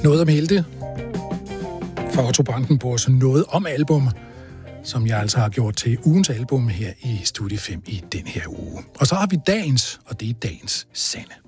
Noget om helte fra Otto Brandenburgs Noget om album, som jeg altså har gjort til ugens album her i Studie 5 i den her uge. Og så har vi dagens, og det er dagens Sanne.